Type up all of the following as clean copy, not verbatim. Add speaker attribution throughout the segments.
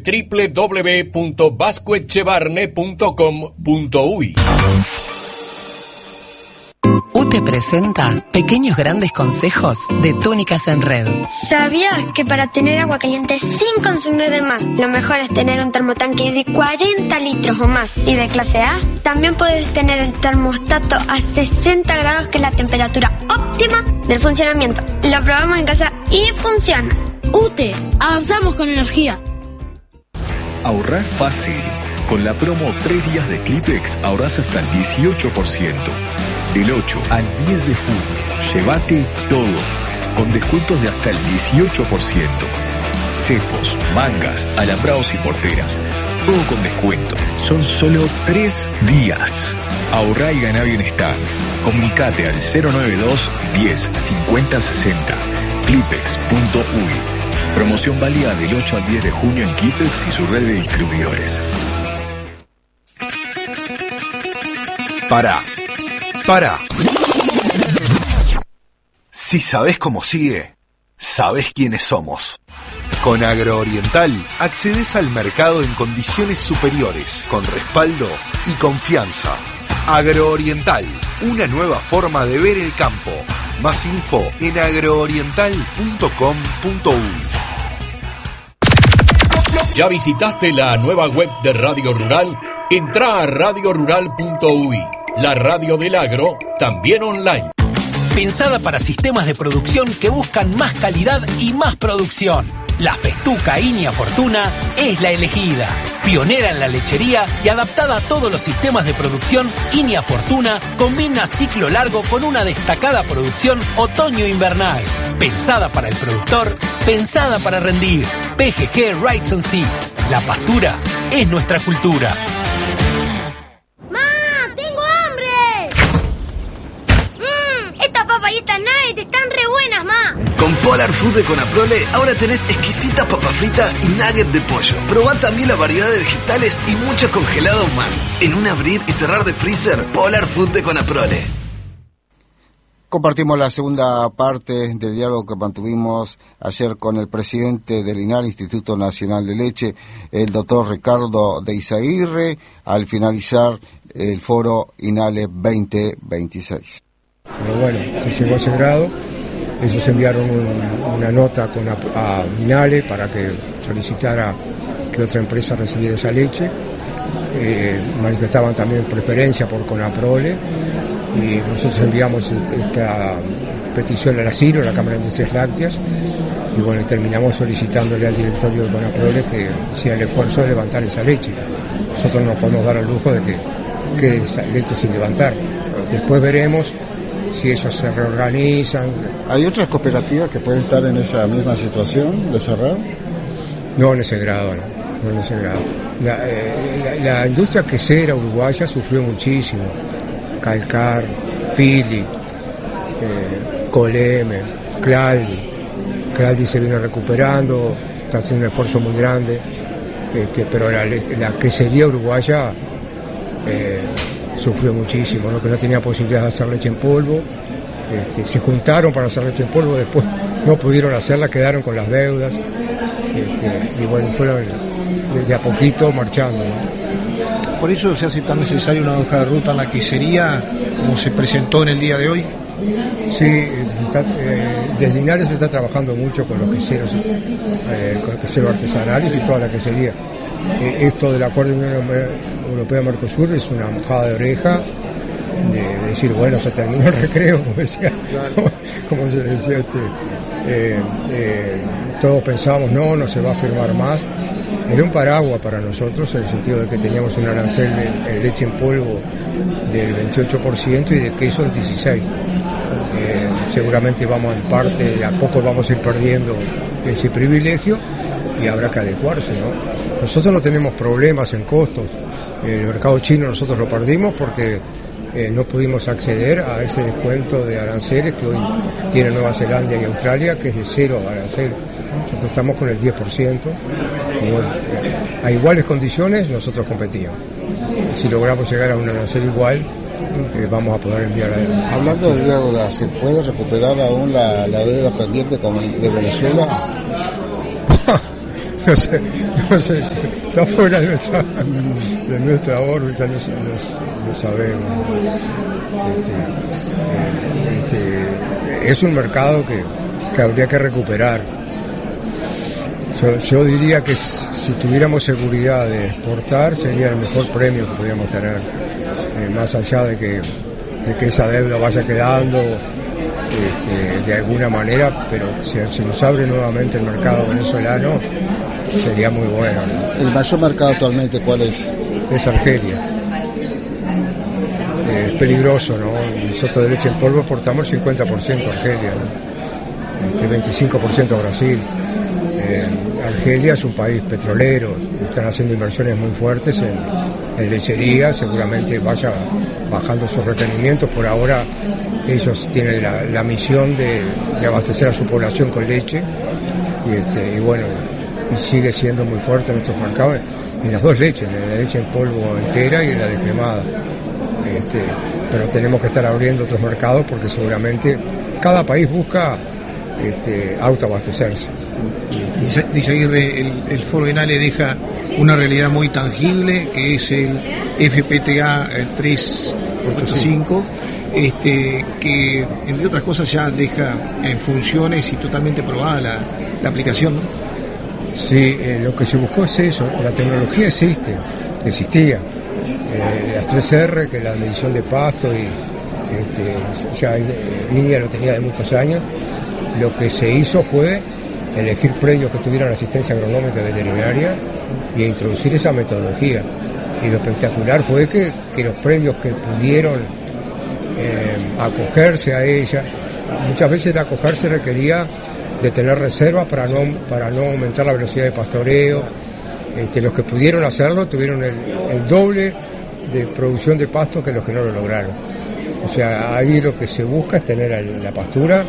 Speaker 1: www.vascoechevarne.com.uy.
Speaker 2: UTE presenta Pequeños Grandes Consejos de Túnicas en Red.
Speaker 3: ¿Sabías que para tener agua caliente sin consumir de más, lo mejor es tener un termotanque de 40 litros o más y de clase A? También puedes tener el termostato a 60 grados, que es la temperatura óptima del funcionamiento. Lo probamos en casa y funciona.
Speaker 4: UTE, avanzamos con energía.
Speaker 5: Ahorrar fácil. Con la promo 3 días de Clipex ahorras hasta el 18%. Del 8 al 10 de junio, llévate todo, con descuentos de hasta el 18%. Cepos, mangas, alambrados y porteras, todo con descuento. Son solo 3 días. Ahorrá y ganá bienestar. Comunicate al 092 10 50 60. Clipex.uy. Promoción válida del 8 al 10 de junio en Clipex y su red de distribuidores.
Speaker 6: Pará. Si sabés cómo sigue, sabés quiénes somos. Con Agrooriental accedes al mercado en condiciones superiores, con respaldo y confianza. Agrooriental, una nueva forma de ver el campo. Más info en agrooriental.com.uy.
Speaker 1: ¿Ya visitaste la nueva web de Radio Rural? Entrá a radiorural.uy, la radio del agro, también online.
Speaker 7: Pensada para sistemas de producción que buscan más calidad y más producción. La Festuca Inia Fortuna es la elegida. Pionera en la lechería y adaptada a todos los sistemas de producción, Inia Fortuna combina ciclo largo con una destacada producción otoño-invernal. Pensada para el productor, pensada para rendir. PGG Rights and Seeds. La pastura es nuestra cultura.
Speaker 3: Y estas nuggets están re buenas, ma.
Speaker 8: Con Polar Food de Conaprole ahora tenés exquisitas papas fritas y nuggets de pollo. Probá también la variedad de vegetales y mucho congelado más. En un abrir y cerrar de freezer, Polar Food de Conaprole.
Speaker 9: Compartimos la segunda parte del diálogo que mantuvimos ayer con el presidente del INAL, Instituto Nacional de Leche, el doctor Ricardo de Izaguirre, al finalizar el foro INALE 2026.
Speaker 10: Pero bueno, se llegó a ese grado. Ellos enviaron una nota a INALE para que solicitara que otra empresa recibiera esa leche. Manifestaban también preferencia por Conaprole y nosotros enviamos esta petición a la CIRO, la Cámara de Industrias Lácteas, y bueno, terminamos solicitándole al directorio de Conaprole que hiciera el esfuerzo de levantar esa leche. Nosotros no podemos dar el lujo de que quede esa leche sin levantar. Después veremos si ellos se reorganizan.
Speaker 9: ¿Hay otras cooperativas que pueden estar en esa misma situación de cerrar?
Speaker 10: No en ese grado, no en ese grado. La industria quesera uruguaya sufrió muchísimo. Calcar, Pili, Coleme, Claldi se viene recuperando, está haciendo un esfuerzo muy grande, pero la quesería uruguaya sufrió muchísimo, ¿no? Que no tenía posibilidad de hacer leche en polvo. Se juntaron para hacer leche en polvo, después no pudieron hacerla, quedaron con las deudas, y bueno, fueron de a poquito marchando, ¿no?
Speaker 11: Por eso se hace tan necesaria una hoja de ruta en la quesería como se presentó en el día de hoy.
Speaker 10: Sí, desde Linares se está trabajando mucho con los queseros, artesanales y toda la quesería. Esto del acuerdo de Unión Europea-Mercosur es una mojada de oreja de decir, bueno, se terminó el recreo, como se decía. Todos pensábamos, no se va a firmar más. Era un paraguas para nosotros, en el sentido de que teníamos un arancel de leche en polvo del 28% y de queso del 16%. Seguramente vamos en parte, de a poco vamos a ir perdiendo ese privilegio y habrá que adecuarse, ¿no? Nosotros no tenemos problemas en costos. El mercado chino nosotros lo perdimos porque no pudimos acceder a ese descuento de aranceles que hoy tiene Nueva Zelanda y Australia, que es de 0 arancel. Nosotros estamos con el 10%, y bueno, a iguales condiciones nosotros competíamos. Si logramos llegar a un arancel igual, vamos a poder enviar a...
Speaker 9: Hablando de deuda, ¿se puede recuperar aún la deuda pendiente de Venezuela?
Speaker 10: no sé, está fuera de nuestra órbita, no sabemos. Es un mercado que habría que recuperar. Yo diría que si tuviéramos seguridad de exportar sería el mejor premio que podríamos tener, más allá de que esa deuda vaya quedando de alguna manera, pero si nos abre nuevamente el mercado venezolano sería muy bueno, ¿no?
Speaker 9: ¿El mayor mercado actualmente cuál es?
Speaker 10: Es Argelia. Es peligroso, ¿no? Nosotros de leche en polvo exportamos el 50% a Argelia, ¿no? 25% a Brasil. Argelia es un país petrolero, están haciendo inversiones muy fuertes en lechería, seguramente vaya bajando sus requerimientos. Por ahora ellos tienen la misión de abastecer a su población con leche y bueno, y sigue siendo muy fuerte en nuestros mercados en las dos leches, en la leche en polvo entera y en la descremada. Pero tenemos que estar abriendo otros mercados porque seguramente cada país busca autoabastecerse.
Speaker 11: Dice Aguirre, el Foro Enale deja una realidad muy tangible, que es el FPTA 3.5, que entre otras cosas ya deja en funciones y totalmente probada la aplicación, ¿no?
Speaker 10: Sí, lo que se buscó es eso, la tecnología existía. Las 3R, que es la medición de pasto, y ya INEA lo tenía de muchos años. Lo que se hizo fue elegir predios que tuvieran asistencia agronómica y veterinaria y introducir esa metodología. Y lo espectacular fue que los predios que pudieron acogerse a ella, muchas veces el acogerse requería de tener reservas para no aumentar la velocidad de pastoreo. Los que pudieron hacerlo tuvieron el doble de producción de pasto que los que no lo lograron. O sea, ahí lo que se busca es tener la pastura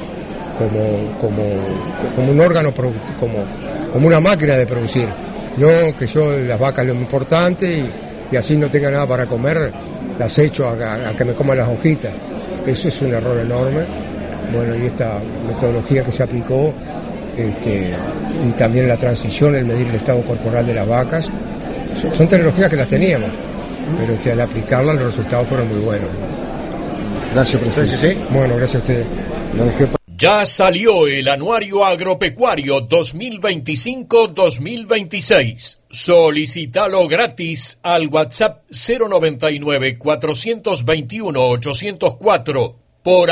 Speaker 10: como un órgano, como una máquina de producir. No que yo las vacas lo importante y así no tenga nada para comer, las echo a que me coman las hojitas. Eso es un error enorme. Bueno, y esta metodología que se aplicó, y también la transición, el medir el estado corporal de las vacas, son tecnologías que las teníamos, pero al aplicarlas los resultados fueron muy buenos.
Speaker 9: Gracias, presidente.
Speaker 10: ¿Sí? Bueno, gracias a ustedes.
Speaker 1: Ya salió el Anuario Agropecuario 2025-2026. Solicítalo gratis al WhatsApp 099-421-804 por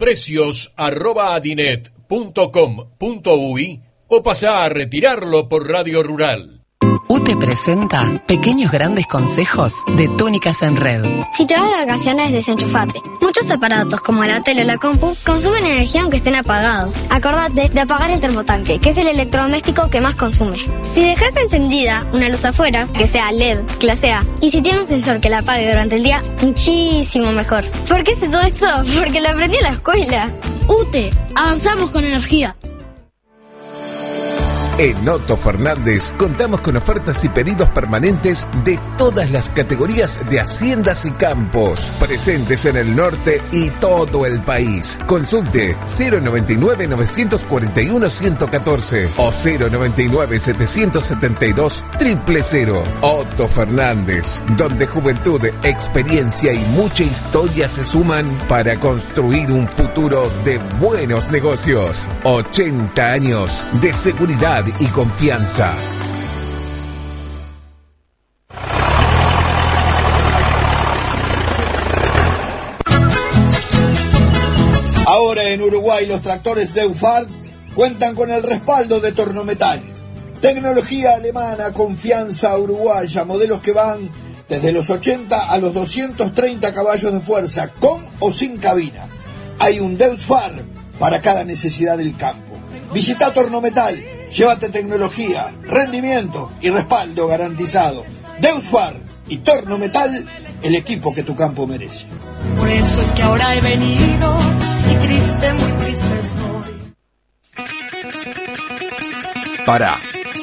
Speaker 1: agroprecios@adinet.com.uy o pasá a retirarlo por Radio Rural.
Speaker 2: UTE presenta Pequeños Grandes Consejos de Túnicas en Red.
Speaker 3: Si te vas de vacaciones, desenchufate. Muchos aparatos como la tele o la compu consumen energía aunque estén apagados. Acordate de apagar el termotanque, que es el electrodoméstico que más consume. Si dejas encendida una luz afuera, que sea LED, clase A, y si tiene un sensor que la apague durante el día, muchísimo mejor. ¿Por qué sé todo esto? Porque lo aprendí en la escuela.
Speaker 4: UTE, avanzamos con energía.
Speaker 12: En Otto Fernández contamos con ofertas y pedidos permanentes de todas las categorías de haciendas y campos, presentes en el norte y todo el país. Consulte 099-941-114 o 099-772-000. Otto Fernández, donde juventud, experiencia y mucha historia se suman para construir un futuro de buenos negocios. 80 años de seguridad y confianza.
Speaker 13: Ahora en Uruguay los tractores Deufar cuentan con el respaldo de Tornometal. Tecnología alemana, confianza uruguaya, modelos que van desde los 80 a los 230 caballos de fuerza, con o sin cabina. Hay un Deufar para cada necesidad del campo. Visita Tornometal, llévate tecnología, rendimiento y respaldo garantizado. Deusfar y Tornometal, el equipo que tu campo merece.
Speaker 14: Por eso es que ahora he venido y triste, muy triste estoy.
Speaker 6: Para.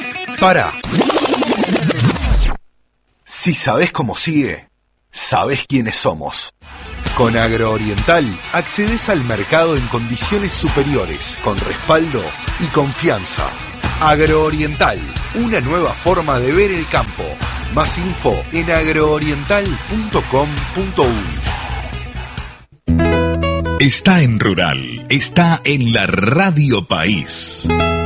Speaker 6: Si sabés cómo sigue, sabés quiénes somos. Con Agrooriental accedes al mercado en condiciones superiores, con respaldo y confianza. Agrooriental, una nueva forma de ver el campo. Más info en agrooriental.com.uy.
Speaker 5: Está en Rural, está en la Radio País.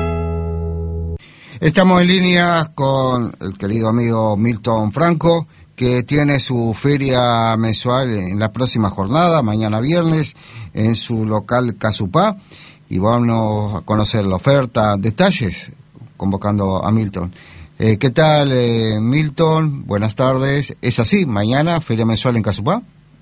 Speaker 9: Estamos en línea con el querido amigo Milton Franco, que tiene su feria mensual en la próxima jornada, mañana viernes, en su local Casupá, y vamos a conocer la oferta, detalles, convocando a Milton. ¿Qué tal, Milton? Buenas tardes. ¿Es así, mañana, feria mensual en Casupá?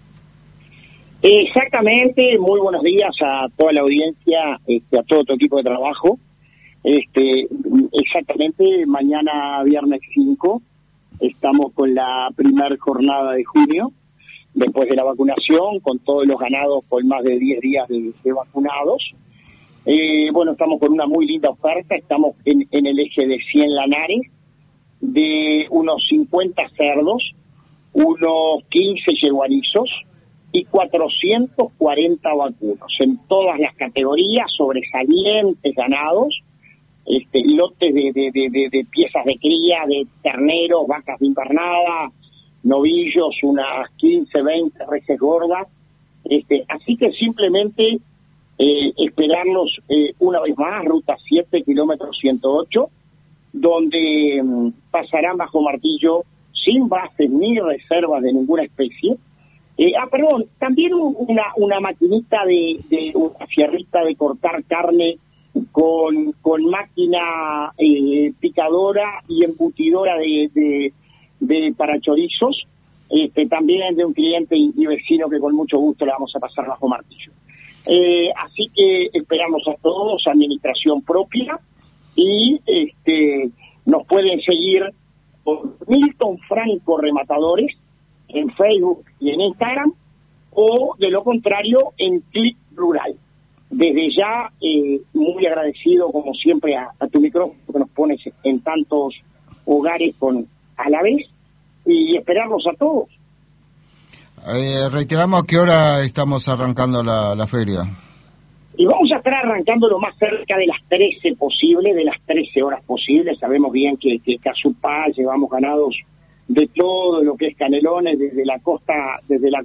Speaker 15: Exactamente, muy buenos días a toda la audiencia, a todo tu equipo de trabajo. Exactamente, mañana viernes 5 estamos con la primera jornada de junio, después de la vacunación, con todos los ganados con más de 10 días de vacunados. Bueno, estamos con una muy linda oferta, estamos en el eje de 100 lanares, de unos 50 cerdos, unos 15 yeguanizos y 440 vacunos, en todas las categorías, sobresalientes ganados, lotes de piezas de cría, de terneros, vacas de invernada, novillos, unas 15, 20 reses gordas. Así que simplemente esperarlos una vez más, ruta 7, kilómetro 108, donde pasarán bajo martillo sin bases ni reservas de ninguna especie. También una maquinita de una fierrita de cortar carne con máquina picadora y embutidora de para chorizos, también de un cliente y vecino que con mucho gusto le vamos a pasar bajo martillo. Así que esperamos a todos, administración propia, y nos pueden seguir por Milton Franco Rematadores en Facebook y en Instagram, o de lo contrario en Click Rural. Desde ya, muy agradecido como siempre a tu micrófono que nos pones en tantos hogares a la vez, y esperarlos a todos.
Speaker 9: Reiteramos a qué hora estamos arrancando la feria.
Speaker 15: Y vamos a estar arrancando lo más cerca de las 13 posible, de las 13 horas posibles. Sabemos bien que Casupá llevamos ganados de todo lo que es Canelones, desde la costa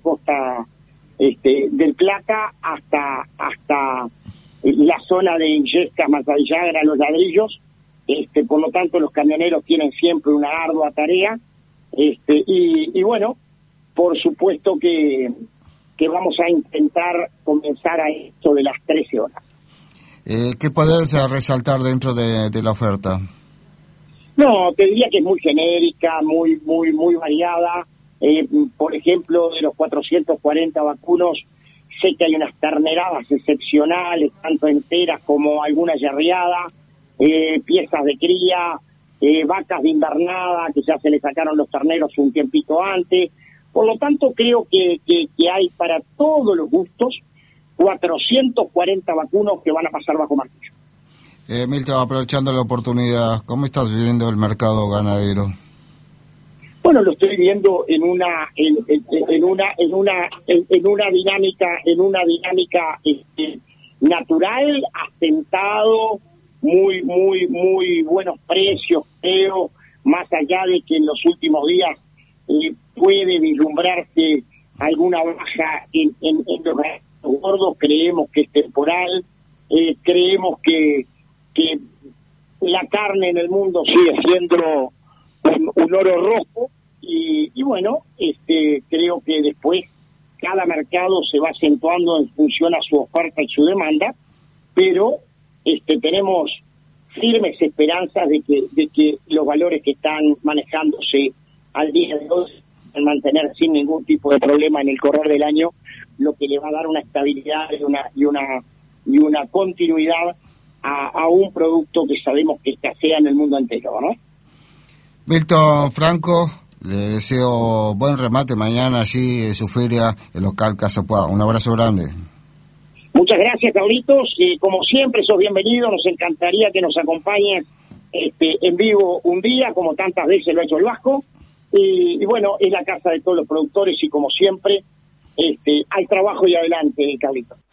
Speaker 15: del Plata hasta la zona de Illescas, Mazavillagra, Los Ladrillos. Por lo tanto, los camioneros tienen siempre una ardua tarea. Y bueno, por supuesto que vamos a intentar comenzar a esto de las 13 horas.
Speaker 9: ¿Qué podés resaltar dentro de la oferta?
Speaker 15: No, te diría que es muy genérica, muy variada. Por ejemplo, de los 440 vacunos, sé que hay unas terneradas excepcionales, tanto enteras como alguna yerreada, piezas de cría, vacas de invernada, que ya se le sacaron los terneros un tiempito antes. Por lo tanto, creo que hay para todos los gustos 440 vacunos que van a pasar bajo martillo.
Speaker 9: Milton, aprovechando la oportunidad, ¿cómo estás viviendo el mercado ganadero?
Speaker 15: Bueno, lo estoy viendo en una dinámica natural, asentado, muy buenos precios, creo, más allá de que en los últimos días puede vislumbrarse alguna baja en los gordos. Creemos que es temporal, creemos que la carne en el mundo sigue siendo un oro rojo, y bueno, creo que después cada mercado se va acentuando en función a su oferta y su demanda, pero tenemos firmes esperanzas de que los valores que están manejándose al día de hoy van a mantener sin ningún tipo de problema en el correr del año, lo que le va a dar una estabilidad y una continuidad a un producto que sabemos que escasea en el mundo entero, ¿no?
Speaker 9: Milton Franco, le deseo buen remate mañana allí en su feria, el local Casupá. Un abrazo grande.
Speaker 15: Muchas gracias, Carlitos. Como siempre, sos bienvenido. Nos encantaría que nos acompañes en vivo un día, como tantas veces lo ha hecho el Vasco. Y bueno, es la casa de todos los productores, y como siempre, al trabajo y adelante, Carlitos.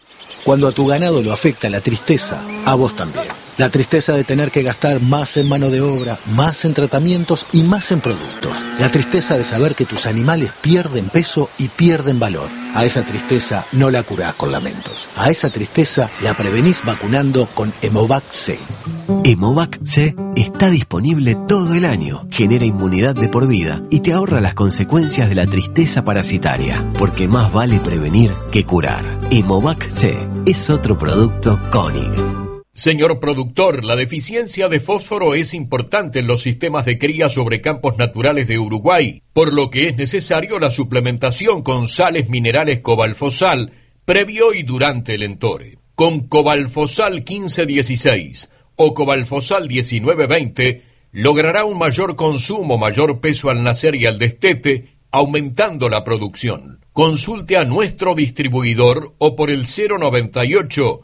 Speaker 16: Cuando a tu ganado lo afecta la tristeza, a vos también. La tristeza de tener que gastar más en mano de obra, más en tratamientos y más en productos. La tristeza de saber que tus animales pierden peso y pierden valor. A esa tristeza no la curás con lamentos. A esa tristeza la prevenís vacunando con Hemovac C.
Speaker 17: Hemovac C está disponible todo el año, genera inmunidad de por vida y te ahorra las consecuencias de la tristeza parasitaria, porque más vale prevenir que curar. Hemovac C es otro producto Koenig.
Speaker 1: Señor productor, la deficiencia de fósforo es importante en los sistemas de cría sobre campos naturales de Uruguay, por lo que es necesario la suplementación con sales minerales Cobalfosal previo y durante el entore. Con Cobalfosal 1516 o Cobalfosal 1920 logrará un mayor consumo, mayor peso al nacer y al destete, aumentando la producción. Consulte a nuestro distribuidor o por el 098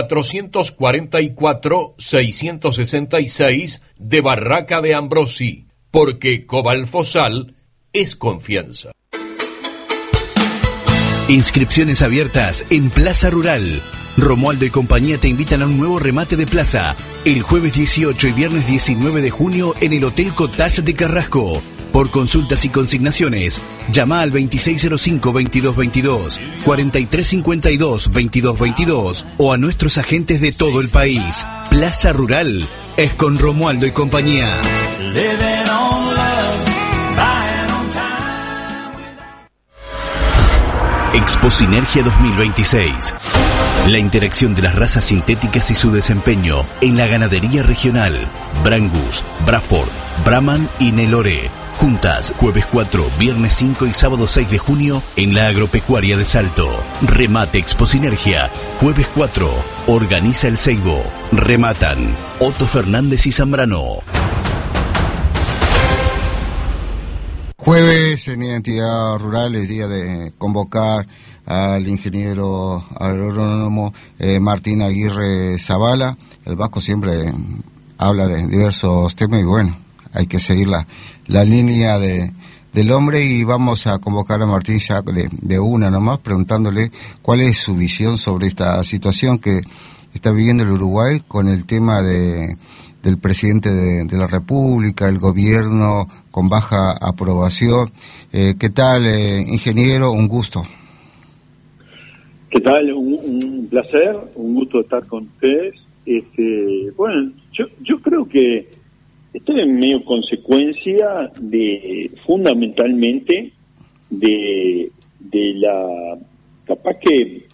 Speaker 1: 444-666 de Barraca de Ambrosí, porque Cobalfosal es confianza.
Speaker 18: Inscripciones abiertas en Plaza Rural. Romualdo y compañía te invitan a un nuevo remate de plaza el jueves 18 y viernes 19 de junio en el Hotel Cottage de Carrasco. Por consultas y consignaciones, llama al 2605-2222, 4352-2222 o a nuestros agentes de todo el país. Plaza Rural es con Romualdo y compañía. Expo Sinergia 2026. La interacción de las razas sintéticas y su desempeño en la ganadería regional. Brangus, Braford, Brahman y Nelore. Juntas, jueves 4, viernes 5 y sábado 6 de junio en la Agropecuaria de Salto. Remate Expo Sinergia, jueves 4. Organiza el Seibo. Rematan Otto Fernández y Zambrano.
Speaker 9: Jueves en Identidad Rural es día de convocar al ingeniero agrónomo Martín Aguirre Zavala. El Vasco siempre habla de diversos temas y bueno, hay que seguir la línea del hombre y vamos a convocar a Martín ya de una nomás, preguntándole cuál es su visión sobre esta situación que está viviendo el Uruguay con el tema del presidente de la República, el gobierno con baja aprobación. ¿Qué tal, ingeniero? Un gusto.
Speaker 19: ¿Qué tal? Un placer, un gusto estar con ustedes. Bueno, yo creo que esto es medio consecuencia fundamentalmente de la, capaz que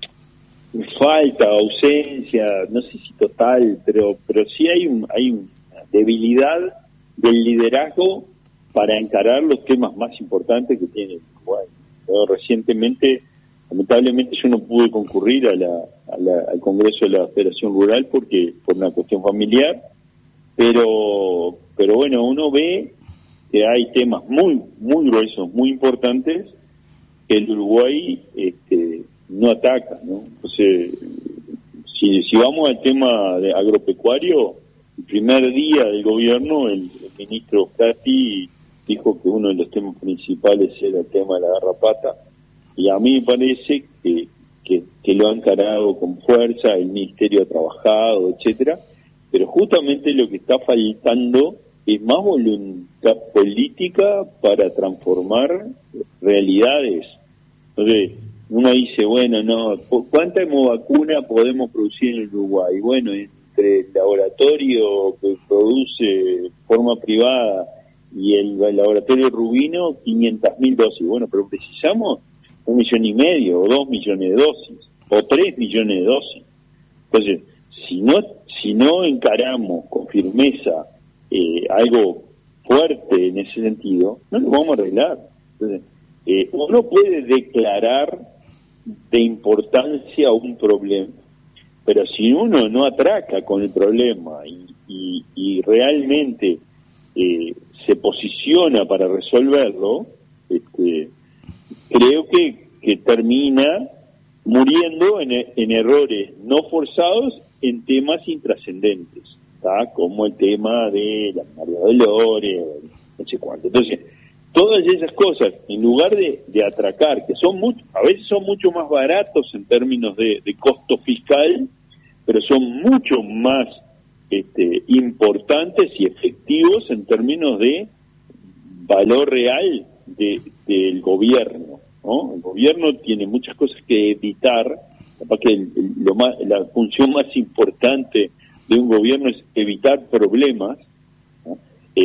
Speaker 19: falta, ausencia, no sé si total, pero sí hay una debilidad del liderazgo para encarar los temas más importantes que tiene Uruguay. Recientemente, lamentablemente, yo no pude concurrir al Congreso de la Federación Rural por una cuestión familiar, pero bueno, uno ve que hay temas muy gruesos, muy importantes, que el Uruguay no ataca, ¿no? Entonces, si vamos al tema de agropecuario, el primer día del gobierno, el ministro Cati dijo que uno de los temas principales era el tema de la garrapata, y a mí me parece que lo ha encarado con fuerza, el ministerio ha trabajado, etcétera, pero justamente lo que está faltando es más voluntad política para transformar realidades. Entonces, uno dice, bueno, no, ¿cuánta hemovacuna podemos producir en el Uruguay? Bueno, entre el laboratorio que produce de forma privada y el laboratorio Rubino, 500.000 dosis. Bueno, pero precisamos 1,5 millones o 2 millones de dosis, o 3 millones de dosis. Entonces, si no encaramos con firmeza algo fuerte en ese sentido, no lo vamos a arreglar. Entonces, uno puede declarar de importancia un problema, pero si uno no atraca con el problema y realmente se posiciona para resolverlo, creo que termina muriendo en errores no forzados en temas intrascendentes, ¿tá? Como el tema de la María Dolores, no sé cuánto. Entonces, todas esas cosas, en lugar de atracar, que a veces son mucho más baratos en términos de costo fiscal, pero son mucho más importantes y efectivos en términos de valor real del gobierno, ¿no? El gobierno tiene muchas cosas que evitar, capaz que la función más importante de un gobierno es evitar problemas, ¿no?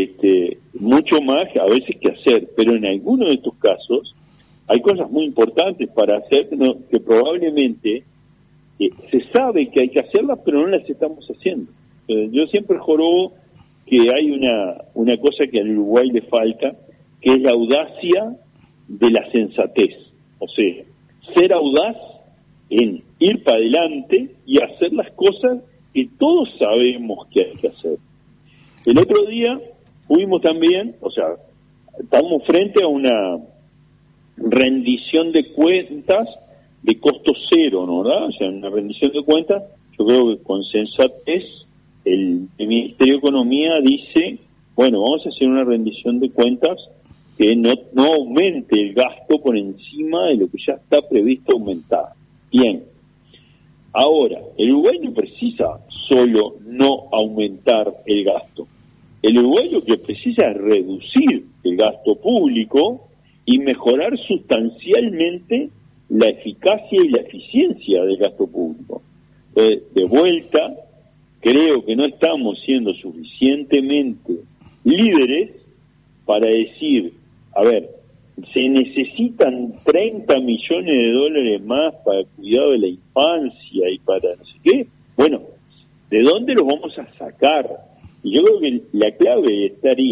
Speaker 19: Mucho más a veces que hacer, pero en algunos de estos casos hay cosas muy importantes para hacer que probablemente se sabe que hay que hacerlas, pero no las estamos haciendo. Yo siempre jorobo que hay una cosa que al Uruguay le falta, que es la audacia de la sensatez. O sea, ser audaz en ir para adelante y hacer las cosas que todos sabemos que hay que hacer. El otro día fuimos también, o sea, estamos frente a una rendición de cuentas de costo cero, ¿no? ¿Verdad? O sea, una rendición de cuentas, yo creo que con sensatez el Ministerio de Economía dice, bueno, vamos a hacer una rendición de cuentas que no aumente el gasto por encima de lo que ya está previsto aumentar. Bien. Ahora, el Uruguay no precisa solo no aumentar el gasto. El Uruguay lo que precisa es reducir el gasto público y mejorar sustancialmente la eficacia y la eficiencia del gasto público. De vuelta, creo que no estamos siendo suficientemente líderes para decir, a ver, se necesitan 30 millones de dólares más para el cuidado de la infancia y para no sé qué. Bueno, ¿de dónde los vamos a sacar? Y yo creo que la clave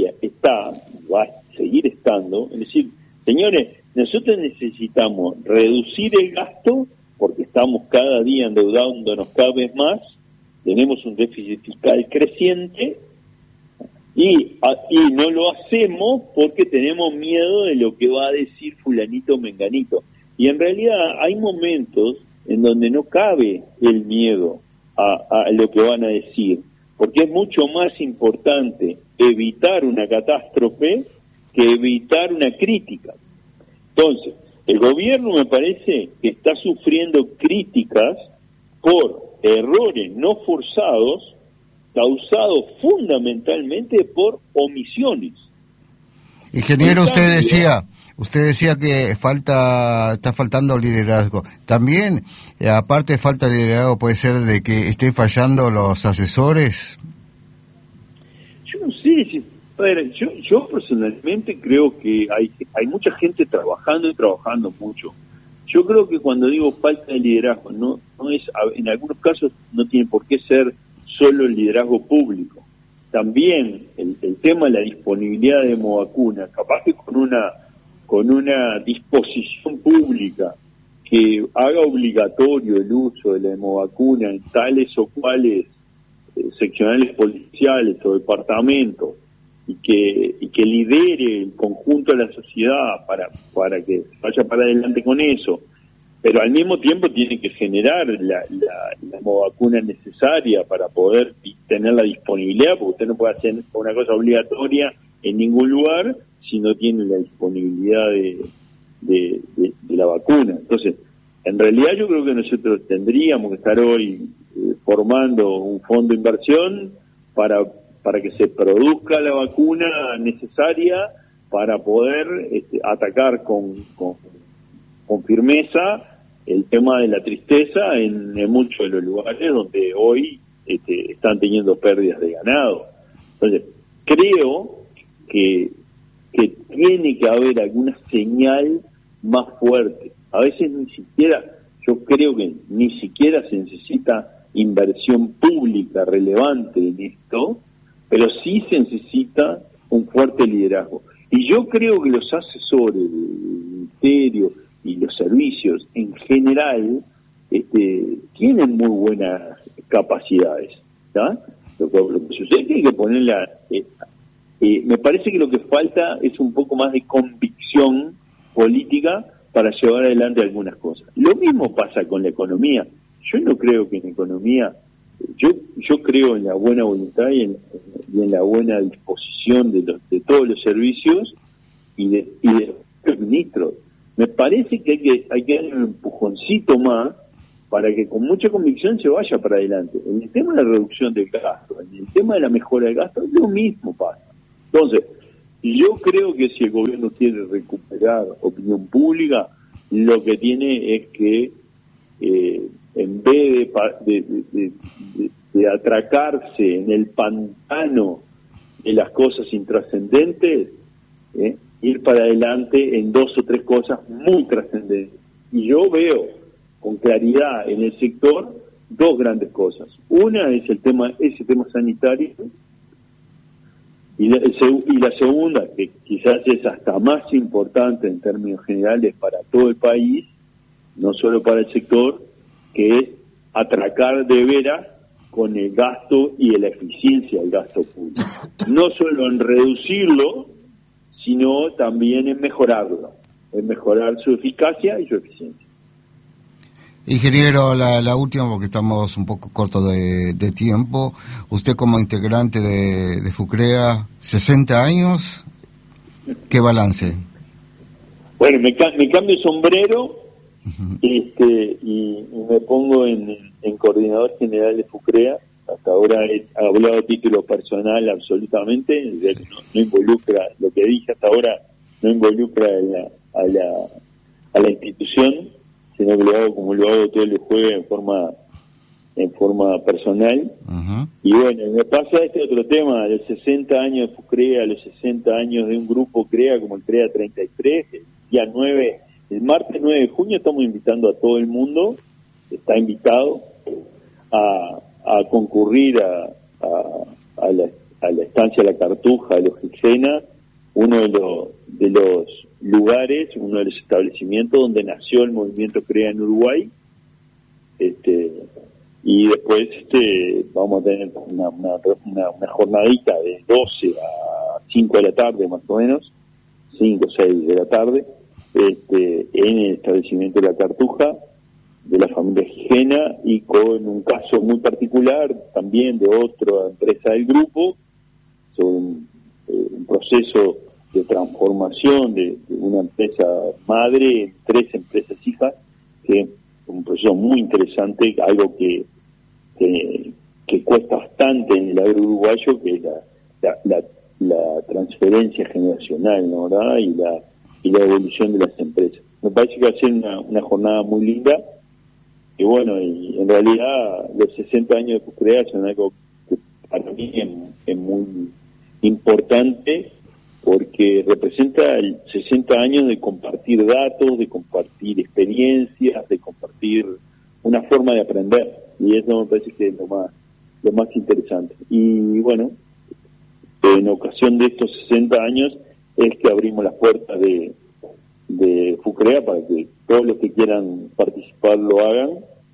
Speaker 19: va a seguir estando, es decir, señores, nosotros necesitamos reducir el gasto porque estamos cada día endeudándonos cada vez más, tenemos un déficit fiscal creciente y no lo hacemos porque tenemos miedo de lo que va a decir fulanito o menganito. Y en realidad hay momentos en donde no cabe el miedo a lo que van a decir, porque es mucho más importante evitar una catástrofe que evitar una crítica. Entonces, el gobierno me parece que está sufriendo críticas por errores no forzados causados fundamentalmente por omisiones.
Speaker 9: Ingeniero, usted decía que está faltando liderazgo. También, aparte de falta de liderazgo, puede ser de que estén fallando los asesores.
Speaker 19: Yo no sé si, a ver, yo personalmente creo que hay mucha gente trabajando y trabajando mucho. Yo creo que cuando digo falta de liderazgo, no es, en algunos casos no tiene por qué ser solo el liderazgo público. También el tema de la disponibilidad de hemovacuna, capaz que con una disposición pública que haga obligatorio el uso de la hemovacuna en tales o cuales seccionales policiales o departamentos y que lidere el conjunto de la sociedad para que vaya para adelante con eso, pero al mismo tiempo tiene que generar la hemovacuna necesaria para poder tener la disponibilidad, porque usted no puede hacer una cosa obligatoria en ningún lugar si no tiene la disponibilidad de la vacuna. Entonces, en realidad yo creo que nosotros tendríamos que estar hoy formando un fondo de inversión para que se produzca la vacuna necesaria para poder atacar con firmeza el tema de la tristeza en muchos de los lugares donde hoy están teniendo pérdidas de ganado. Entonces, creo que tiene que haber alguna señal más fuerte. A veces yo creo que ni siquiera se necesita inversión pública relevante en esto, pero sí se necesita un fuerte liderazgo. Y yo creo que los asesores del ministerio y los servicios en general tienen muy buenas capacidades, ¿tá? Lo que sucede es que hay que ponerla. Me parece que lo que falta es un poco más de convicción política para llevar adelante algunas cosas. Lo mismo pasa con la economía. Yo no creo que en economía, yo creo en la buena voluntad y en la buena disposición de todos los servicios, y de los ministros. Me parece que hay que darle un empujoncito más para que con mucha convicción se vaya para adelante. En el tema de la reducción del gasto, en el tema de la mejora del gasto, es lo mismo pasa. Entonces, yo creo que si el gobierno quiere recuperar opinión pública, lo que tiene es que en vez de atracarse en el pantano de las cosas intrascendentes, ir para adelante en 2 o 3 cosas muy trascendentes. Y yo veo con claridad en el sector 2 grandes cosas. Una es ese tema sanitario, y la segunda, que quizás es hasta más importante en términos generales para todo el país, no solo para el sector, que es atracar de veras con el gasto y la eficiencia del gasto público. No solo en reducirlo, sino también en mejorarlo, en mejorar su eficacia y su eficiencia.
Speaker 9: Ingeniero, la última, porque estamos un poco cortos de tiempo. Usted como integrante de FUCREA, 60 años, ¿qué balance?
Speaker 19: Bueno, me cambio el sombrero y me pongo en coordinador general de FUCREA. Hasta ahora he hablado a título personal absolutamente, no involucra, lo que dije hasta ahora no involucra a la institución, sino que lo hago como lo hago todos los jueves en forma personal. Uh-huh. Y bueno, me pasa este otro tema, los 60 años de FUCREA, los 60 años de un grupo CREA como el CREA 33, el martes 9 de junio estamos invitando a todo el mundo, está invitado a concurrir a la estancia La Cartuja, a los Gixena, uno de los lugares, uno de los establecimientos donde nació el movimiento CREA en Uruguay, y después vamos a tener una jornadita de 12 a 5 de la tarde más o menos, 5 o 6 de la tarde, en el establecimiento de La Cartuja, de la familia Gixena, y con un caso muy particular también de otra empresa del grupo, sobre un proceso de transformación de una empresa madre en 3 empresas hijas, que es un proceso muy interesante, algo que cuesta bastante en el agro uruguayo, que es la transferencia generacional, ¿no? ¿verdad? Y la evolución de las empresas. Me parece que va a ser una jornada muy linda, y bueno, y en realidad los 60 años de FUCREA son algo que para mí es muy importante, porque representa el 60 años de compartir datos, de compartir experiencias, de compartir una forma de aprender, y eso me parece que es lo más interesante. Y bueno, en ocasión de estos 60 años es que abrimos las puertas de FUCREA para que todos los que quieran participar lo hagan.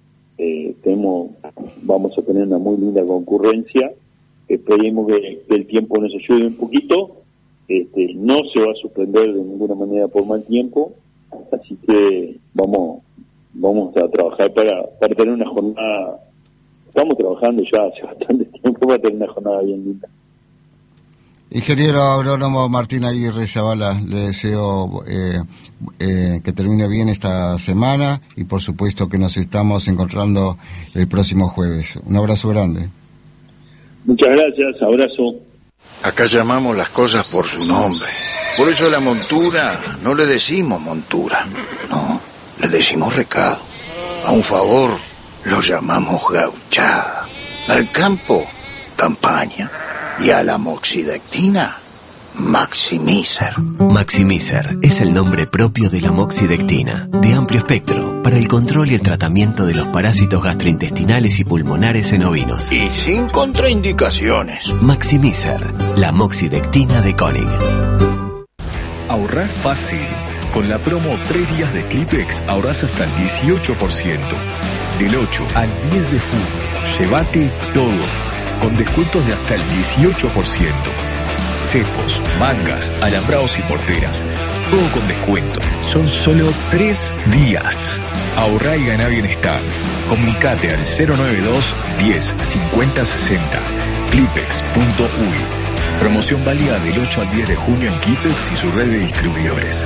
Speaker 19: Vamos a tener una muy linda concurrencia, esperemos que el tiempo nos ayude un poquito. No se va a suspender de ninguna manera por mal tiempo, así que vamos a trabajar para tener una jornada. Estamos trabajando ya hace bastante tiempo para tener una jornada bien linda.
Speaker 9: Ingeniero agrónomo Martín Aguirre Zavala, le deseo que termine bien esta semana, y por supuesto que nos estamos encontrando el próximo jueves. Un abrazo grande.
Speaker 19: Muchas gracias, abrazo.
Speaker 20: Acá llamamos las cosas por su nombre. Por eso a la montura no le decimos montura, no, le decimos recado. A un favor lo llamamos gauchada. Al campo, campaña. Y a la moxidectina, Maximizer.
Speaker 17: Maximizer es el nombre propio de la moxidectina, de amplio espectro, para el control y el tratamiento de los parásitos gastrointestinales y pulmonares en ovinos.
Speaker 20: Y sin contraindicaciones.
Speaker 17: Maximizer, la moxidectina de Koenig.
Speaker 5: Ahorrar fácil. Con la promo 3 días de Clipex ahorras hasta el 18%. Del 8 al 10 de junio, llévate todo, con descuentos de hasta el 18%. Cepos, mangas, alambrados y porteras, todo con descuento. Son solo 3 días. Ahorrá y ganá bienestar. Comunicate al 092 10 50 60. Clipex.uy. Promoción válida del 8 al 10 de junio en Clipex y su red de distribuidores.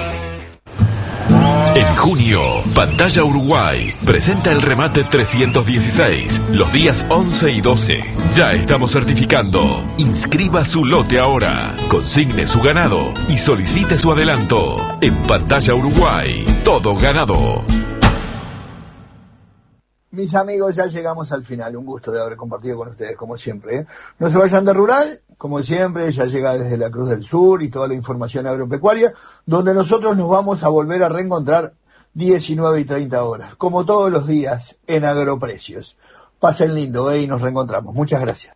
Speaker 21: En junio, Pantalla Uruguay presenta el remate 316, los días 11 y 12. Ya estamos certificando. Inscriba su lote ahora, consigne su ganado y solicite su adelanto. En Pantalla Uruguay, todo ganado.
Speaker 13: Mis amigos, ya llegamos al final. Un gusto de haber compartido con ustedes, como siempre. No se vayan de Rural, como siempre, ya llega desde la Cruz del Sur y toda la información agropecuaria, donde nosotros nos vamos a volver a reencontrar 19 y 30 horas, como todos los días en Agroprecios. Pasen lindo, y nos reencontramos. Muchas gracias.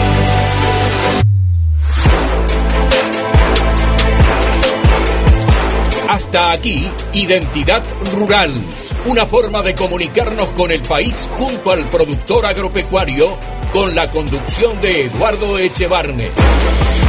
Speaker 1: Hasta aquí, Identidad Rural. Una forma de comunicarnos con el país junto al productor agropecuario, con la conducción de Eduardo Echevarne.